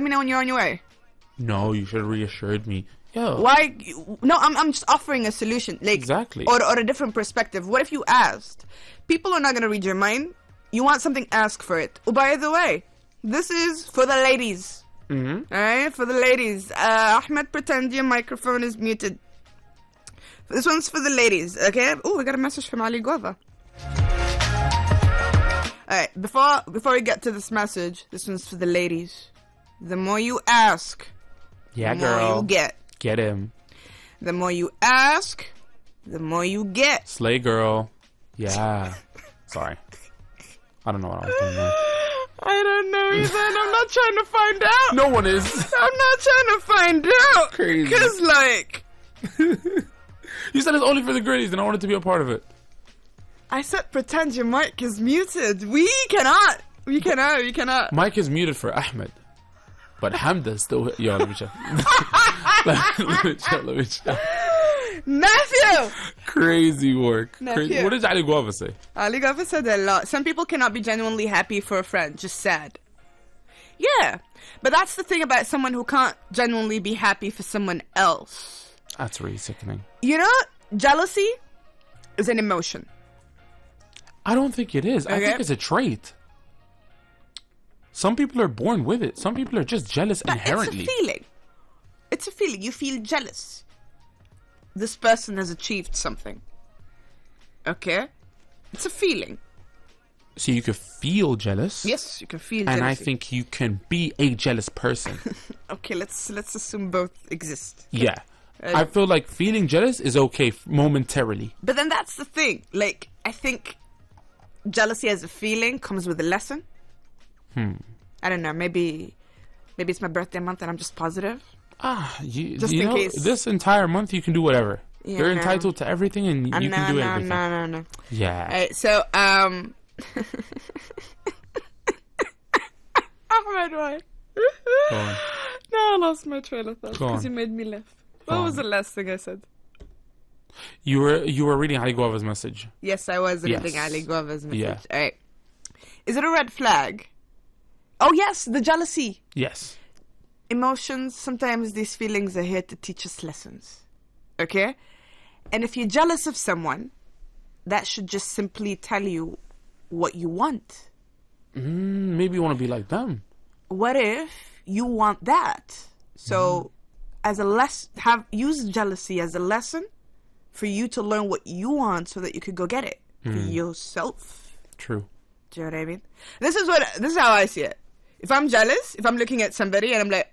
me know when you're on your way. No, you should have reassured me. Yo. Why? No, I'm just offering a solution. Like, Exactly. Or a different perspective. What if you asked? People are not going to read your mind. You want something, ask for it. Oh, by the way, this is for the ladies. Mm-hmm. Alright, for the ladies. Ahmed, pretend your microphone is muted. This one's for the ladies, okay? Oh, we got a message from Ali Guava. Alright, before we get to this message, this one's for the ladies. The more you ask, Yeah, the girl. more you get. Get him. The more you ask, the more you get. Slay, girl. Yeah. Sorry. I don't know what I was doing there. I don't know either, and I'm not trying to find out. No one is. I'm not trying to find out. Crazy. Because, like, You said it's only for the girlies, and I wanted to be a part of it. I said pretend your mic is muted. We cannot. Mike is muted for Ahmed. But Hamda still... Yo, let me check. let me check. Matthew! Crazy work. Nephew. What did Ali Guava say? Ali Gava said a lot. Some people cannot be genuinely happy for a friend, just sad. Yeah, but that's the thing about someone who can't genuinely be happy for someone else. That's really sickening. You know, jealousy is an emotion. I don't think it is. I Okay. think it's a trait. Some people are born with it. Some people are just jealous But inherently. it's a feeling. It's a feeling. You feel jealous. This person has achieved something. Okay? It's a feeling. So you could feel jealous. Yes, you can feel And jealousy. I think you can be a jealous person. Okay, let's assume both exist. Yeah. I feel like feeling jealous is okay momentarily. But then that's the thing. Like, I think jealousy as a feeling comes with a lesson. I don't know. Maybe it's my birthday month and I'm just positive. Just in case. This entire month you can do whatever. Yeah, You're no. entitled to everything and you can do everything. No. Yeah. Alright, so, Ahmed, why? Go on. No, I lost my train of thought Go because on. you made me laugh. Go What was on. the last thing I said? You were reading Ali Guava's message. Yes, I was reading Yes. Ali Guava's message. Yeah. Alright. Is it a red flag? Oh, yes, the jealousy. Yes. Emotions, sometimes these feelings are here to teach us lessons. Okay? And if you're jealous of someone, that should just simply tell you what you want. Maybe you want to be like them. What if you want that? So, as a use jealousy as a lesson for you to learn what you want so that you could go get it for yourself. True. Do you know what I mean? This is how I see it. If I'm jealous, if I'm looking at somebody and I'm like,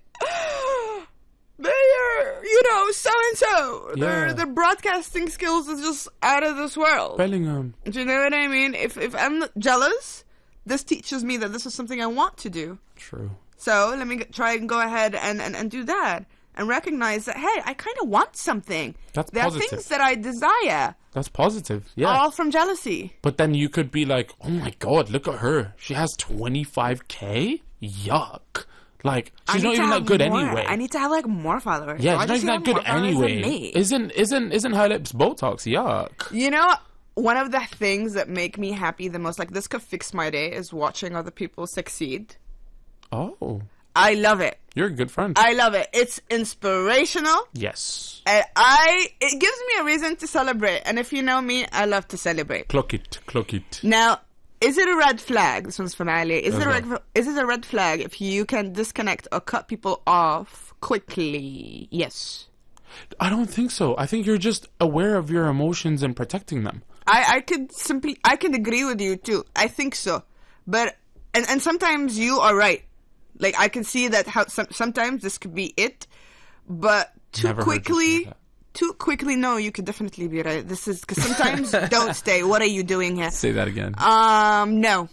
they're, so-and-so. Yeah. Their broadcasting skills is just out of this world. Bellingham. Do you know what I mean? If I'm jealous, this teaches me that this is something I want to do. True. So let me try and go ahead and do that. And recognize that, hey, I kind of want something. That's there positive. are things that I desire. That's positive. Yeah. All from jealousy. But then you could be like, oh my god, look at her. She has 25K? Yuck. Like, she's not even that good anyway. I need to have like more followers. Yeah, Why she's not does even she that have good more followers than anyway. me? Isn't her lips Botox? Yuck. You know, one of the things that make me happy the most, like this could fix my day, is watching other people succeed. Oh. I love it. You're a good friend. I love it. It's inspirational. Yes. And it gives me a reason to celebrate. And if you know me, I love to celebrate. Clock it. Now, is it a red flag? This one's from Ali. Is it Okay. a red flag if you can disconnect or cut people off quickly? Yes. I don't think so. I think you're just aware of your emotions and protecting them. I can agree with you too. I think so. But, and sometimes you are right. Like, I can see that sometimes this could be it. But Never heard you say that. too quickly, no, you could definitely be right. This is, because sometimes, don't stay. What are you doing here? Say that again. No.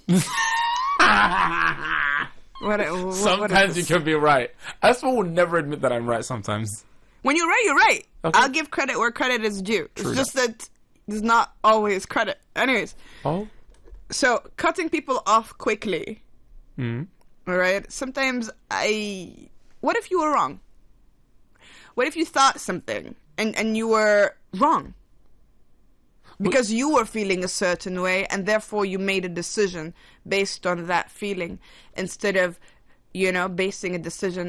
What Sometimes is you this? can be right. Asma will never admit that I'm right sometimes. When you're right, you're right. Okay. I'll give credit where credit is due. True It's just that there's not always credit. Anyways, Oh? so cutting people off quickly. Mm. All right. Sometimes what if you were wrong? What if you thought something and you were wrong? Because you were feeling a certain way and therefore you made a decision based on that feeling instead of, basing a decision